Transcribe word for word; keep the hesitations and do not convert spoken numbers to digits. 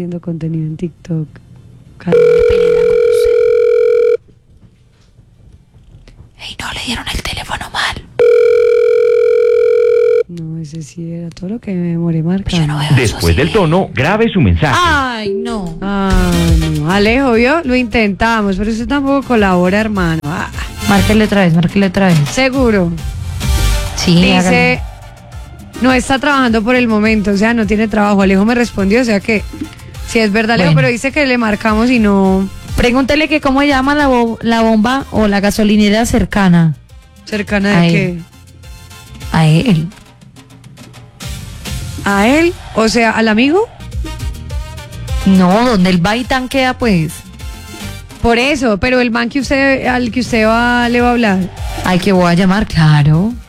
haciendo contenido en TikTok. Qué pereza con usted. Ey, no le dieron el teléfono mal. No, ese sí era todo lo que me demoré marcando. Yo no veo Después del tono, grabe su mensaje. Ay, no. Ay, no. Alejo, ¿vio? Lo intentamos, pero usted tampoco colabora, hermano. Ah, Márquele otra vez, márquele otra vez. seguro. Sí, Dice, no está trabajando por el momento, o sea, no tiene trabajo. Alejo me respondió, o sea que sí es verdad, Alejo, Bueno. pero dice que le marcamos y no pregúntele que cómo llama la, bo- la bomba o la gasolinera cercana cercana de Ay. qué. a él. ¿A él? O sea, ¿al amigo? No, donde él va y tanquea, pues. Por eso, pero el man que usted, al que usted va, le va a hablar. Ay, que voy a llamar, claro.